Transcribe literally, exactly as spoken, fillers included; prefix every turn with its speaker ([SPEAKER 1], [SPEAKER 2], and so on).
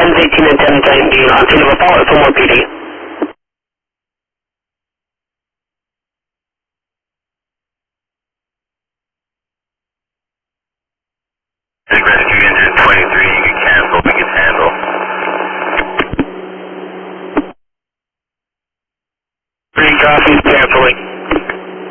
[SPEAKER 1] one's eighteen and ten ninety on scene of a fault at Fillmore P D.
[SPEAKER 2] Big Rescue Engine twenty-three, you can cancel, we can handle.
[SPEAKER 1] Three copies canceling.